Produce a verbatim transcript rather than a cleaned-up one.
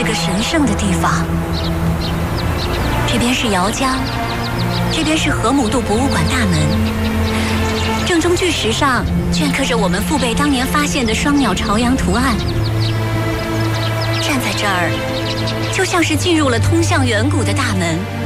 个神圣的地方。这边是姚江，这边是河姆渡博物馆大门。正中巨石上镌刻着我们父辈当年发现的双鸟朝阳图案。站在这儿，就像是进入了通向远古的大门。